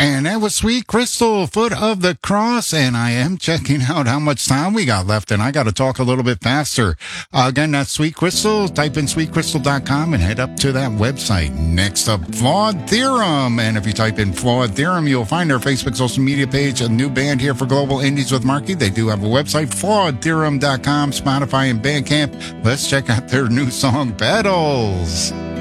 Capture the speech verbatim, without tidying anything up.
And that was Sweet Crystal, Foot of the Cross. And I am checking out how much time we got left, and I got to talk a little bit faster. Uh, again, that's Sweet Crystal. Type in sweet crystal dot com and head up to that website. Next up, Flawed Theorem. And if you type in Flawed Theorem, you'll find our Facebook social media page, a new band here for Global Indies with Marky. They do have a website, flawed theorem dot com, Spotify, and Bandcamp. Let's check out their new song, Petals.